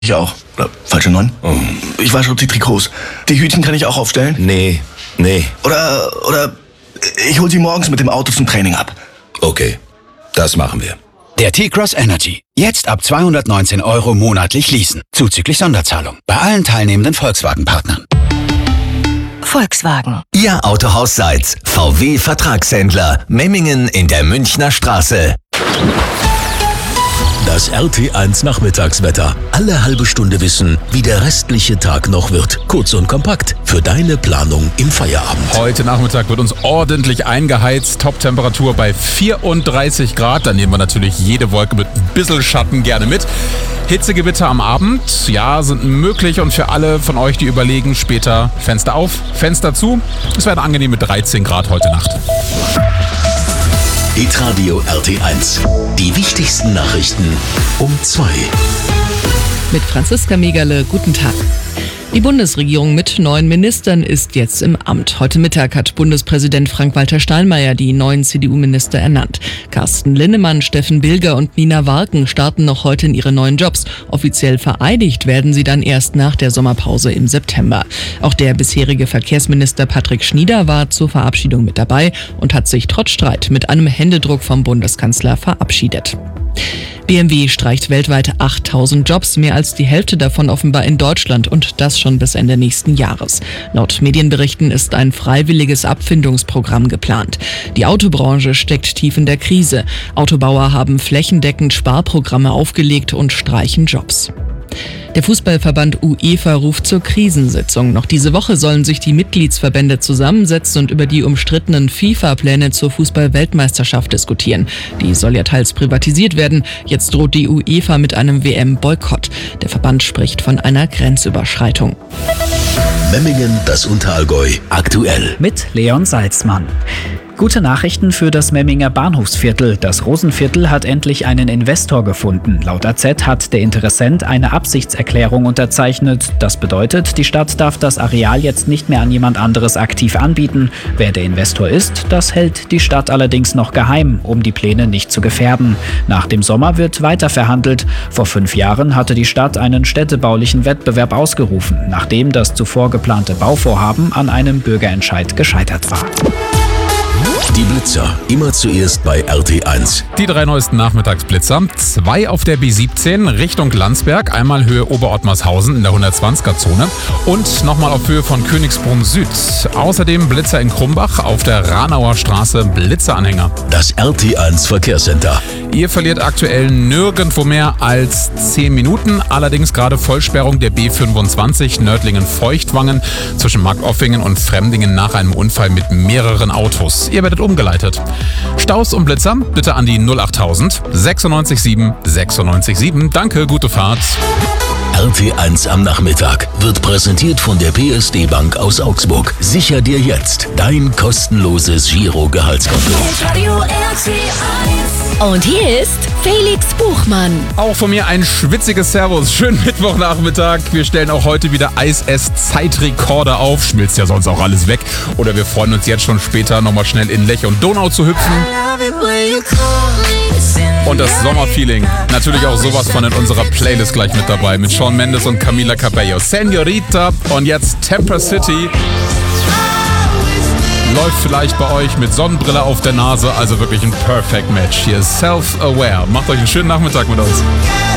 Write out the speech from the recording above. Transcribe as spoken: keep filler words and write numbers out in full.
Ich auch. Oder falsche neun. Oh. Ich wasche die Trikots. Die Hütchen kann ich auch aufstellen? Nee, nee. Oder, oder ich hol sie morgens mit dem Auto zum Training ab. Okay, das machen wir. Der T-Cross Energy. Jetzt ab zweihundertneunzehn Euro monatlich leasen. Zuzüglich Sonderzahlung. Bei allen teilnehmenden Volkswagen-Partnern. Volkswagen. Ihr Autohaus Seitz. V W Vertragshändler. Memmingen in der Münchner Straße. Das R T eins Nachmittagswetter. Alle halbe Stunde wissen, wie der restliche Tag noch wird. Kurz und kompakt für deine Planung im Feierabend. Heute Nachmittag wird uns ordentlich eingeheizt. Top-Temperatur bei vierunddreißig Grad. Dann nehmen wir natürlich jede Wolke mit ein bisschen Schatten gerne mit. Hitzegewitter am Abend, ja, sind möglich und für alle von euch, die überlegen, später Fenster auf, Fenster zu. Es werden angenehme dreizehn Grad heute Nacht. Hitradio R T eins. Die wichtigsten Nachrichten um zwei. Mit Franziska Megerle, guten Tag. Die Bundesregierung mit neun Ministern ist jetzt im Amt. Heute Mittag hat Bundespräsident Frank-Walter Steinmeier die neuen C D U-Minister ernannt. Carsten Linnemann, Steffen Bilger und Nina Warken starten noch heute in ihre neuen Jobs. Offiziell vereidigt werden sie dann erst nach der Sommerpause im September. Auch der bisherige Verkehrsminister Patrick Schnieder war zur Verabschiedung mit dabei und hat sich trotz Streit mit einem Händedruck vom Bundeskanzler verabschiedet. B M W streicht weltweit achttausend Jobs, mehr als die Hälfte davon offenbar in Deutschland und das schon bis Ende nächsten Jahres. Laut Medienberichten ist ein freiwilliges Abfindungsprogramm geplant. Die Autobranche steckt tief in der Krise. Autobauer haben flächendeckend Sparprogramme aufgelegt und streichen Jobs. Der Fußballverband UEFA ruft zur Krisensitzung. Noch diese Woche sollen sich die Mitgliedsverbände zusammensetzen und über die umstrittenen FIFA-Pläne zur Fußball-Weltmeisterschaft diskutieren. Die soll ja teils privatisiert werden. Jetzt droht die UEFA mit einem W M-Boykott. Der Verband spricht von einer Grenzüberschreitung. Memmingen, das Unterallgäu, aktuell. Mit Leon Salzmann. Gute Nachrichten für das Memminger Bahnhofsviertel. Das Rosenviertel hat endlich einen Investor gefunden. Laut A Z hat der Interessent eine Absichtserklärung unterzeichnet. Das bedeutet, die Stadt darf das Areal jetzt nicht mehr an jemand anderes aktiv anbieten. Wer der Investor ist, das hält die Stadt allerdings noch geheim, um die Pläne nicht zu gefährden. Nach dem Sommer wird weiter verhandelt. Vor fünf Jahren hatte die Stadt einen städtebaulichen Wettbewerb ausgerufen, nachdem das zuvor geplante Bauvorhaben an einem Bürgerentscheid gescheitert war. Die Blitzer, immer zuerst bei R T eins. Die drei neuesten Nachmittagsblitzer. Zwei auf der B siebzehn Richtung Landsberg, einmal Höhe Oberottmarshausen in der hundertzwanziger-Zone und nochmal auf Höhe von Königsbrunn Süd. Außerdem Blitzer in Krumbach auf der Ranauer Straße, Blitzeranhänger. Das R T eins Verkehrscenter. Ihr verliert aktuell nirgendwo mehr als zehn Minuten. Allerdings gerade Vollsperrung der B fünfundzwanzig Nördlingen-Feuchtwangen zwischen Markoffingen und Fremdingen nach einem Unfall mit mehreren Autos. Ihr werdet umgeleitet. Staus und Blitzer bitte an die null achttausend sechsundneunzig sieben sechsundneunzig sieben. Danke, gute Fahrt. R T eins am Nachmittag wird präsentiert von der P S D Bank aus Augsburg. Sicher dir jetzt dein kostenloses Giro-Gehaltskonto. Und hier ist Felix Buchmann. Auch von mir ein schwitziges Servus. Schönen Mittwochnachmittag. Wir stellen auch heute wieder Eis-Ess-Zeitrekorde auf. Schmilzt ja sonst auch alles weg. Oder wir freuen uns jetzt schon später nochmal schnell in Lech und Donau zu hüpfen. Und das Sommerfeeling. Natürlich auch sowas von in unserer Playlist gleich mit dabei. Mit Shawn Mendes und Camila Cabello. Senorita. Und jetzt Temper City. Läuft vielleicht bei euch mit Sonnenbrille auf der Nase. Also wirklich ein Perfect Match. Hier ist Self-Aware. Macht euch einen schönen Nachmittag mit uns.